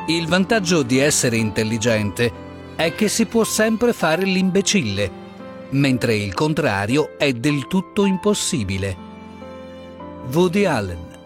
Il vantaggio di essere intelligente è che si può sempre fare l'imbecille, mentre il contrario è del tutto impossibile. Woody Allen.